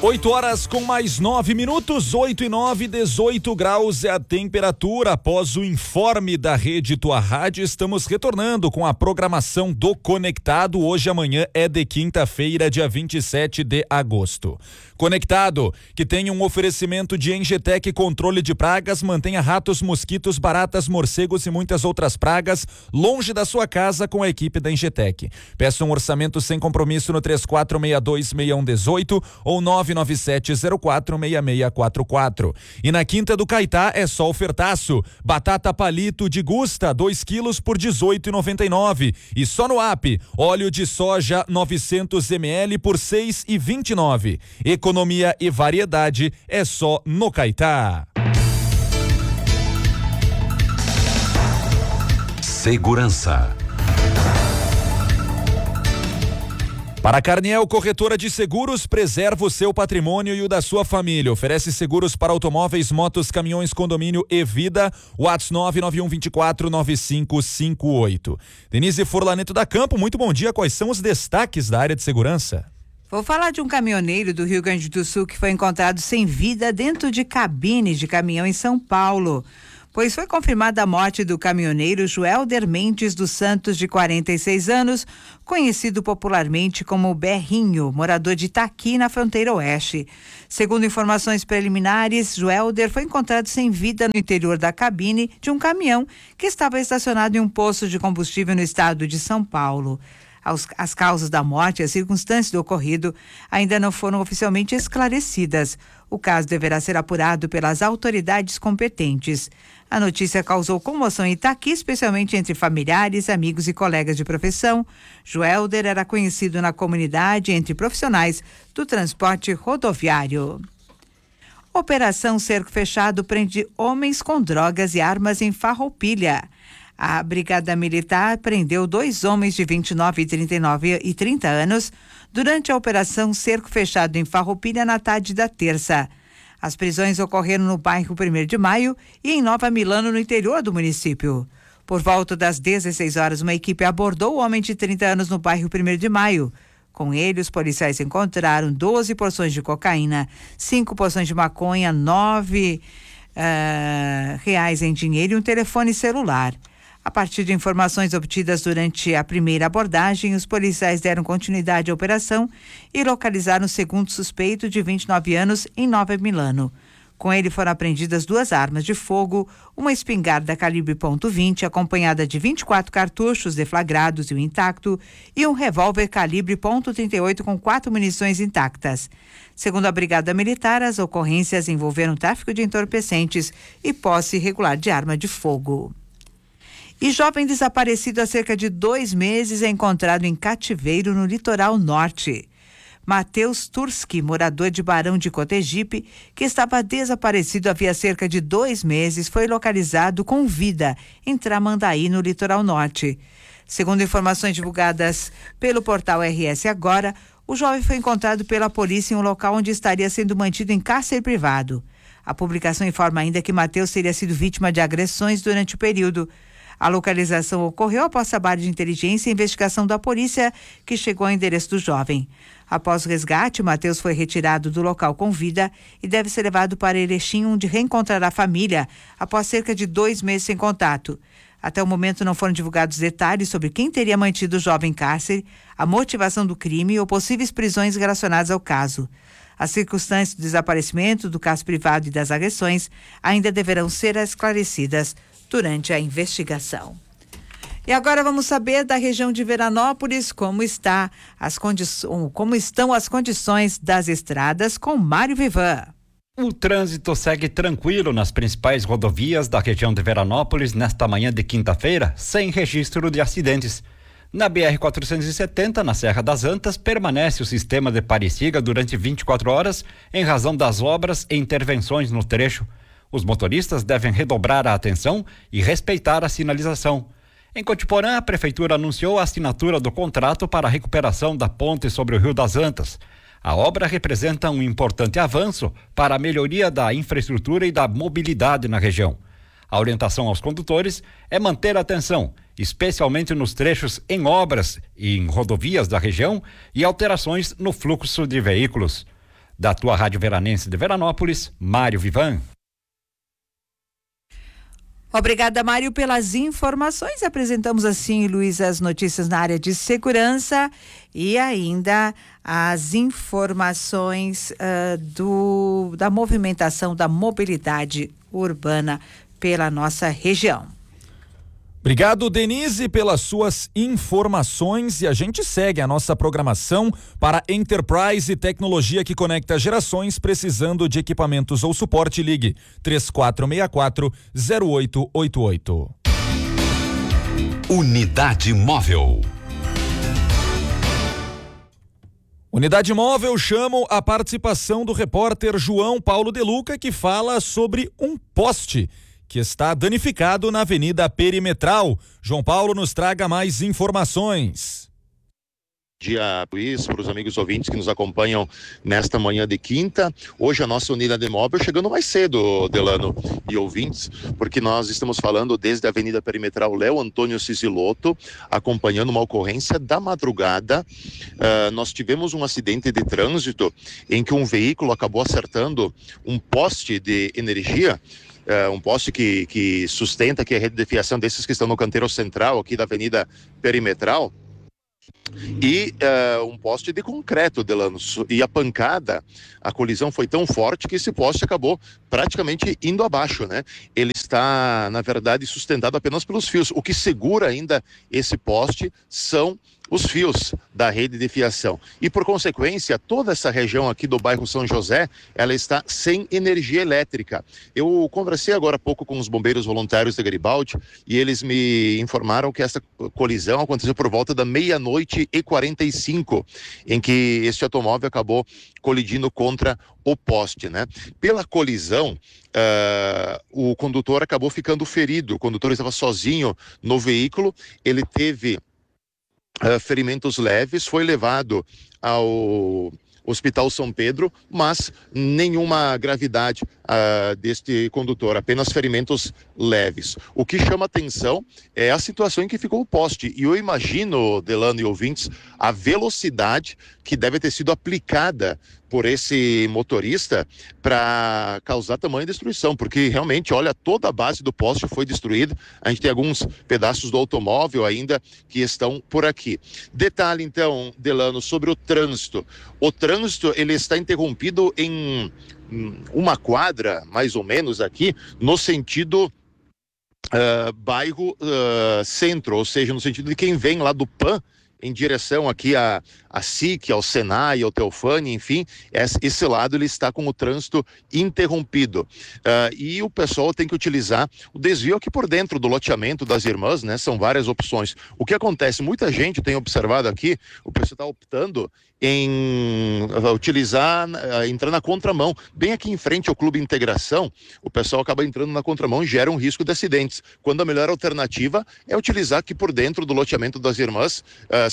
8 horas com mais 9 minutos, 8 e 9, 18 graus é a temperatura. Após o informe da Rede Tua Rádio, estamos retornando com a programação do Conectado. Hoje e amanhã é de quinta-feira, dia 27 de agosto. Conectado, que tem um oferecimento de Engetec Controle de Pragas, mantenha ratos, mosquitos, baratas, morcegos e muitas outras pragas longe da sua casa com a equipe da Engetec. Peça um orçamento sem compromisso no 3462-6118 ou 997046644. E na Quinta do Caetá é só ofertaço. Batata palito de Gusta, 2 quilos por R$18,99. E só no app, óleo de soja 900 ml por R$6,29. Economia e variedade é só no Caetá. Segurança. Para a Carniel Corretora de Seguros, preserva o seu patrimônio e o da sua família. Oferece seguros para automóveis, motos, caminhões, condomínio e vida. WhatsApp 991249558. Denise Forlaneto da Campo, muito bom dia. Quais são os destaques da área de segurança? Vou falar de um caminhoneiro do Rio Grande do Sul que foi encontrado sem vida dentro de cabine de caminhão em São Paulo. Pois foi confirmada a morte do caminhoneiro Joelder Mendes dos Santos, de 46 anos, conhecido popularmente como Berrinho, morador de Itaqui, na fronteira oeste. Segundo informações preliminares, Joelder foi encontrado sem vida no interior da cabine de um caminhão que estava estacionado em um posto de combustível no estado de São Paulo. As causas da morte e as circunstâncias do ocorrido ainda não foram oficialmente esclarecidas. O caso deverá ser apurado pelas autoridades competentes. A notícia causou comoção em Itaqui, especialmente entre familiares, amigos e colegas de profissão. Joelder era conhecido na comunidade entre profissionais do transporte rodoviário. Operação Cerco Fechado prende homens com drogas e armas em Farroupilha. A Brigada Militar prendeu 2 homens de 29, 39 e 30 anos durante a Operação Cerco Fechado em Farroupilha na tarde da terça. As prisões ocorreram no bairro 1º de Maio e em Nova Milano, no interior do município. Por volta das 16 horas, uma equipe abordou o homem de 30 anos no bairro 1º de Maio. Com ele, os policiais encontraram 12 porções de cocaína, 5 porções de maconha, R$9 em dinheiro e um telefone celular. A partir de informações obtidas durante a primeira abordagem, os policiais deram continuidade à operação e localizaram o segundo suspeito, de 29 anos, em Nova Milano. Com ele foram apreendidas 2 armas de fogo, uma espingarda calibre .20, acompanhada de 24 cartuchos deflagrados e um intacto, e um revólver calibre .38 com 4 munições intactas. Segundo a Brigada Militar, as ocorrências envolveram tráfico de entorpecentes e posse irregular de arma de fogo. E jovem desaparecido há cerca de 2 meses é encontrado em cativeiro no litoral norte. Matheus Turski, morador de Barão de Cotegipe, que estava desaparecido havia cerca de 2 meses, foi localizado com vida em Tramandaí, no litoral norte. Segundo informações divulgadas pelo portal RS Agora, o jovem foi encontrado pela polícia em um local onde estaria sendo mantido em cárcere privado. A publicação informa ainda que Matheus teria sido vítima de agressões durante o período. A localização ocorreu após trabalho de inteligência e investigação da polícia, que chegou ao endereço do jovem. Após o resgate, Matheus foi retirado do local com vida e deve ser levado para Erechim, onde reencontrará a família após cerca de 2 meses sem contato. Até o momento não foram divulgados detalhes sobre quem teria mantido o jovem em cárcere, a motivação do crime ou possíveis prisões relacionadas ao caso. As circunstâncias do desaparecimento, do caso privado e das agressões ainda deverão ser esclarecidas durante a investigação. E agora vamos saber da região de Veranópolis como estão as condições das estradas com Mário Vivan. O trânsito segue tranquilo nas principais rodovias da região de Veranópolis nesta manhã de quinta-feira, sem registro de acidentes. Na BR-470, na Serra das Antas, permanece o sistema de pare-siga durante 24 horas em razão das obras e intervenções no trecho. Os motoristas devem redobrar a atenção e respeitar a sinalização. Em Cotiporã, a Prefeitura anunciou a assinatura do contrato para a recuperação da ponte sobre o Rio das Antas. A obra representa um importante avanço para a melhoria da infraestrutura e da mobilidade na região. A orientação aos condutores é manter a atenção, especialmente nos trechos em obras e em rodovias da região e alterações no fluxo de veículos. Da tua Rádio Veranense de Veranópolis, Mário Vivan. Obrigada, Mário, pelas informações. Apresentamos assim, Luiz, as notícias na área de segurança e ainda as informações da movimentação da mobilidade urbana pela nossa região. Obrigado, Denise, pelas suas informações, e a gente segue a nossa programação para Enterprise, tecnologia que conecta gerações. Precisando de equipamentos ou suporte, ligue 3464-0888. Unidade Móvel. Unidade Móvel, chamo a participação do repórter João Paulo De Luca, que fala sobre um poste que está danificado na Avenida Perimetral. João Paulo, nos traga mais informações. Dia, Luiz, para os amigos ouvintes que nos acompanham nesta manhã de quinta. Hoje a nossa unidade móvel chegando mais cedo, Delano e ouvintes, porque nós estamos falando desde a Avenida Perimetral Léo Antônio Cisilotto, acompanhando uma ocorrência da madrugada. Nós tivemos um acidente de trânsito em que um veículo acabou acertando um poste de energia, um poste que sustenta aqui a rede de fiação desses que estão no canteiro central aqui da Avenida Perimetral, e um poste de concreto, Delano, e a pancada, a colisão foi tão forte que esse poste acabou praticamente indo abaixo, né? Ele está, na verdade, sustentado apenas pelos fios. O que segura ainda esse poste são os fios da rede de fiação. E, por consequência, toda essa região aqui do bairro São José, ela está sem energia elétrica. Eu conversei agora há pouco com os bombeiros voluntários de Garibaldi e eles me informaram que essa colisão aconteceu por volta da 00:45, em que este automóvel acabou colidindo contra o poste, né? Pela colisão, o condutor acabou ficando ferido. O condutor estava sozinho no veículo, ele teve ferimentos leves, foi levado ao Hospital São Pedro, mas nenhuma gravidade deste condutor, apenas ferimentos leves. O que chama atenção é a situação em que ficou o poste, e eu imagino, Delano e ouvintes, a velocidade que deve ter sido aplicada por esse motorista para causar tamanha destruição, porque realmente, olha, toda a base do poste foi destruída. A gente tem alguns pedaços do automóvel ainda que estão por aqui. Detalhe então, Delano, sobre o trânsito. O trânsito, ele está interrompido em uma quadra, mais ou menos aqui, no sentido bairro centro, ou seja, no sentido de quem vem lá do PAN em direção aqui a SIC, ao Senai, ao Teofani, enfim, esse lado ele está com o trânsito interrompido. E o pessoal tem que utilizar o desvio aqui por dentro do loteamento das Irmãs, né? São várias opções. O que acontece? Muita gente tem observado aqui, o pessoal está optando em utilizar, entrar na contramão. Bem aqui em frente ao Clube Integração, o pessoal acaba entrando na contramão e gera um risco de acidentes. Quando a melhor alternativa é utilizar aqui por dentro do loteamento das Irmãs,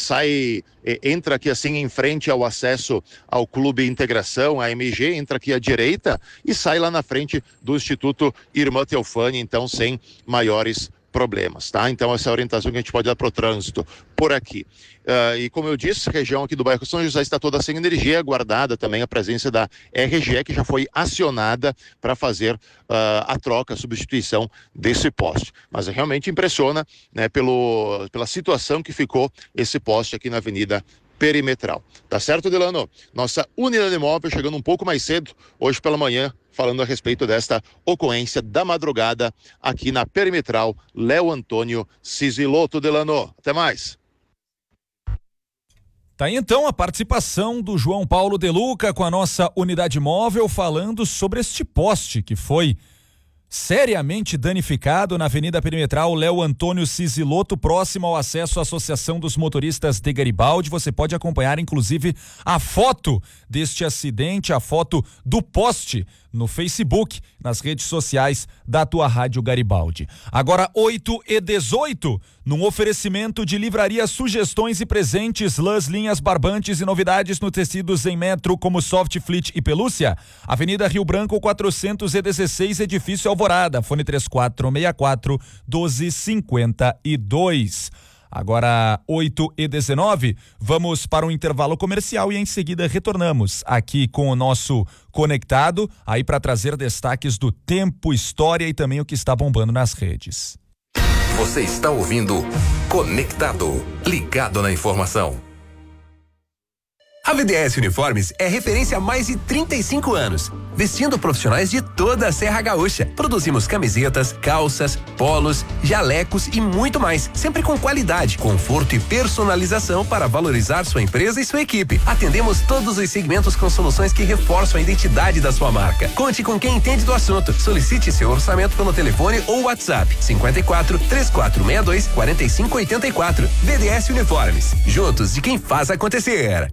entra aqui assim em frente ao acesso ao Clube Integração, a MG, entra aqui à direita e sai lá na frente do Instituto Irmã Teofani, então sem maiores problemas, tá? Então essa é a orientação que a gente pode dar para o trânsito por aqui. E como eu disse, a região aqui do bairro São José está toda sem energia, aguardada também a presença da RGE, que já foi acionada para fazer a troca, a substituição desse poste. Mas realmente impressiona, né, pela situação que ficou esse poste aqui na Avenida Perimetral. Tá certo, Delano? Nossa unidade móvel chegando um pouco mais cedo, hoje pela manhã, falando a respeito desta ocorrência da madrugada aqui na Perimetral Léo Antônio Cisilotto, Delano. Até mais. Tá aí então a participação do João Paulo De Luca com a nossa unidade móvel, falando sobre este poste que foi seriamente danificado na Avenida Perimetral Léo Antônio Cisilotto, próximo ao acesso à Associação dos Motoristas de Garibaldi. Você pode acompanhar inclusive a foto deste acidente, a foto do poste no Facebook, nas redes sociais da tua Rádio Garibaldi. Agora 8h18, num oferecimento de Livraria Sugestões e Presentes, lãs, linhas, barbantes e novidades no tecidos em metro como Soft Fleet e Pelúcia. Avenida Rio Branco 416, edifício Alvorada, fone 3464-1252. Agora 8h19, vamos para um intervalo comercial e em seguida retornamos aqui com o nosso Conectado, aí para trazer destaques do tempo, história e também o que está bombando nas redes. Você está ouvindo Conectado, ligado na informação. A VDS Uniformes é referência há mais de 35 anos, vestindo profissionais de toda a Serra Gaúcha. Produzimos camisetas, calças, polos, jalecos e muito mais, sempre com qualidade, conforto e personalização para valorizar sua empresa e sua equipe. Atendemos todos os segmentos com soluções que reforçam a identidade da sua marca. Conte com quem entende do assunto. Solicite seu orçamento pelo telefone ou WhatsApp 54-3462-4584. VDS Uniformes, juntos de quem faz acontecer.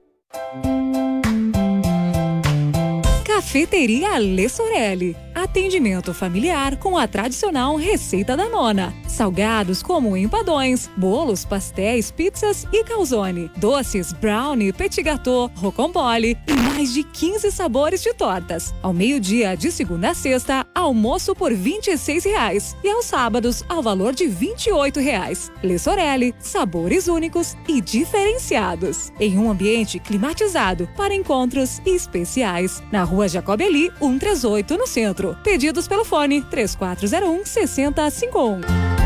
Cafeteria Lê Sorelli. Atendimento familiar com a tradicional receita da nona. Salgados como empadões, bolos, pastéis, pizzas e calzone. Doces, brownie, petit gâteau, rocambole e mais de 15 sabores de tortas. Ao meio-dia, de segunda a sexta, almoço por R$26 e aos sábados, ao valor de R$28. Lê Sorelli, sabores únicos e diferenciados. Em um ambiente climatizado para encontros especiais. Na Rua Jacob Eli, 138, no centro. Pedidos pelo fone 3401-6051.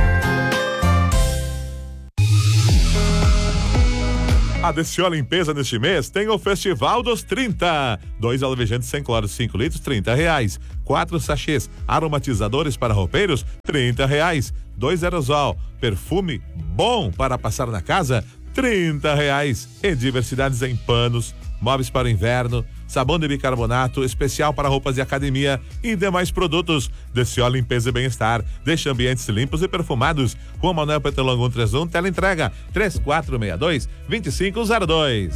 A Desció Limpeza neste mês tem o Festival dos 30. 2 alvejantes 100 cloros 5 litros, R$30. 4 sachês aromatizadores para roupeiros, R$30. 2 aerosol, perfume bom para passar na casa, R$30. E diversidades em panos, móveis para o inverno, sabão de bicarbonato especial para roupas de academia e demais produtos. Desció Limpeza e Bem-Estar. Deixa ambientes limpos e perfumados. Rua Manuel Petelongo 131, teleentrega 3462-2502.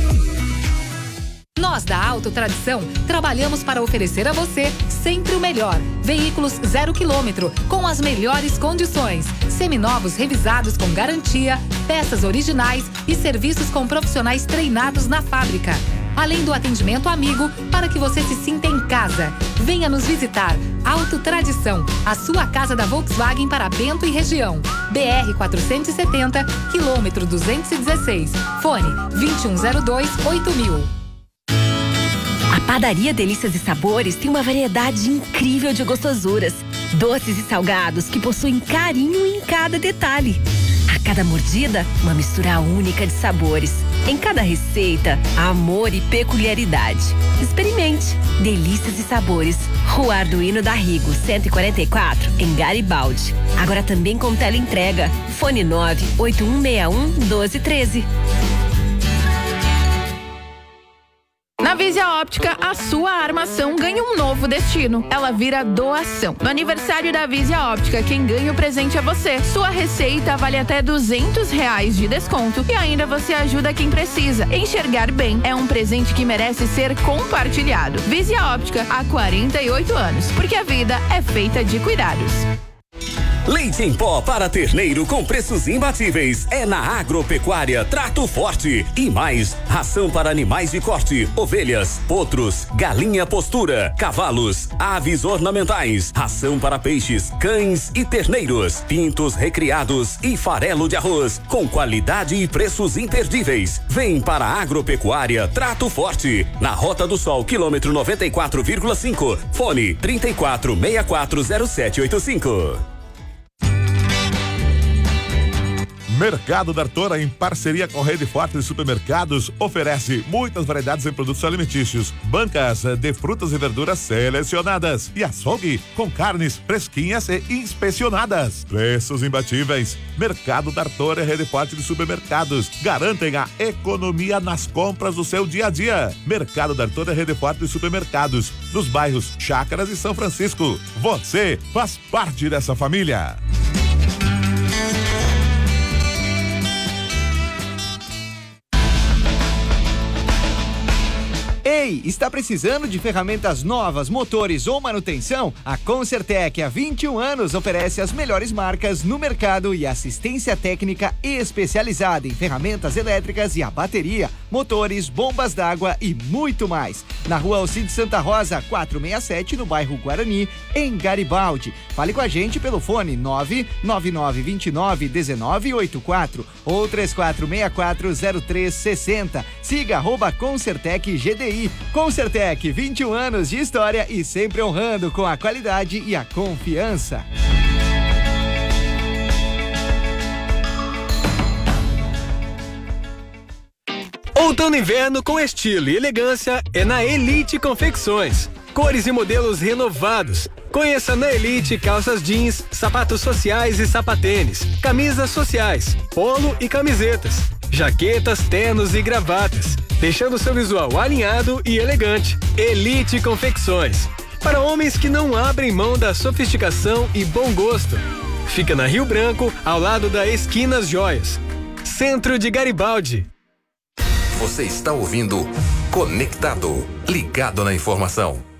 Nós da Auto Tradição trabalhamos para oferecer a você sempre o melhor. Veículos 0 km com as melhores condições. Seminovos revisados com garantia, peças originais e serviços com profissionais treinados na fábrica. Além do atendimento amigo para que você se sinta em casa. Venha nos visitar. Auto Tradição, a sua casa da Volkswagen para Bento e região. BR 470, quilômetro 216. Fone 2102-8000. A Padaria Delícias e Sabores tem uma variedade incrível de gostosuras, doces e salgados que possuem carinho em cada detalhe. A cada mordida, uma mistura única de sabores. Em cada receita, amor e peculiaridade. Experimente. Delícias e Sabores. Rua Arduino da Rigo, 144, em Garibaldi. Agora também com teleentrega. Fone 98161-1213. Na Visia Óptica, a sua armação ganha um novo destino. Ela vira doação. No aniversário da Visia Óptica, quem ganha o presente é você. Sua receita vale até R$200 de desconto e ainda você ajuda quem precisa. Enxergar bem é um presente que merece ser compartilhado. Visia Óptica, há 48 anos, porque a vida é feita de cuidados. Leite em pó para terneiro com preços imbatíveis é na Agropecuária Trato Forte. E mais, ração para animais de corte, ovelhas, potros, galinha postura, cavalos, aves ornamentais, ração para peixes, cães e terneiros, pintos recriados e farelo de arroz, com qualidade e preços imperdíveis. Vem para a Agropecuária Trato Forte, na Rota do Sol, quilômetro 94,5, fone 34640785. Mercado da Artora, em parceria com Rede Forte de Supermercados, oferece muitas variedades em produtos alimentícios, bancas de frutas e verduras selecionadas e açougue com carnes fresquinhas e inspecionadas. Preços imbatíveis. Mercado da Artora e Rede Forte de Supermercados garantem a economia nas compras do seu dia a dia. Mercado da Artora e Rede Forte de Supermercados, nos bairros Chácaras e São Francisco. Você faz parte dessa família. Ei, está precisando de ferramentas novas, motores ou manutenção? A Concertec, há 21 anos, oferece as melhores marcas no mercado e assistência técnica especializada em ferramentas elétricas e a bateria, motores, bombas d'água e muito mais. Na Rua Alcide Santa Rosa, 467, no bairro Guarani, em Garibaldi. Fale com a gente pelo fone 999291984 ou 34640360. Siga @Concertec GDI. Concertec, 21 anos de história e sempre honrando com a qualidade e a confiança. Outono e inverno com estilo e elegância é na Elite Confecções. Cores e modelos renovados. Conheça na Elite calças jeans, sapatos sociais e sapatênis, camisas sociais, polo e camisetas, jaquetas, ternos e gravatas, deixando seu visual alinhado e elegante. Elite Confecções. Para homens que não abrem mão da sofisticação e bom gosto. Fica na Rio Branco, ao lado da Esquinas Joias. Centro de Garibaldi. Você está ouvindo Conectado, ligado na informação.